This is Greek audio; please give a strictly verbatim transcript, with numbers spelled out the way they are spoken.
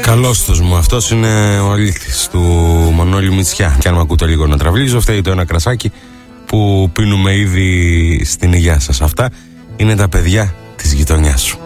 Καλώς τους μου, αυτός είναι ο αλήθης του Μανώλη Μητσιά. Και αν με ακούτε λίγο να τραυλίζω, φταίει το ένα κρασάκι που πίνουμε ήδη στην υγειά σας. Αυτά είναι τα παιδιά της γειτονιάς σου.